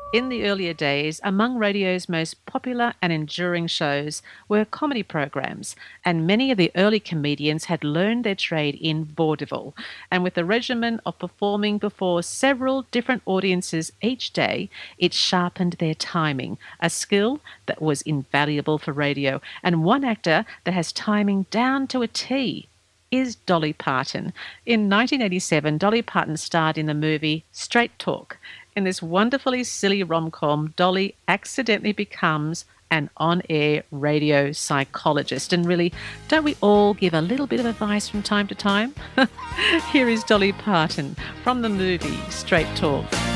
In the earlier days, among radio's most popular and enduring shows were comedy programs, and many of the early comedians had learned their trade in vaudeville. And with the regimen of performing before several different audiences each day, it sharpened their timing, a skill that was invaluable for radio. And one actor that has timing down to a T is Dolly Parton. In 1987, Dolly Parton starred in the movie Straight Talk. In this wonderfully silly rom-com, Dolly accidentally becomes an on-air radio psychologist. And really, don't we all give a little bit of advice from time to time? Here is Dolly Parton from the movie Straight Talk.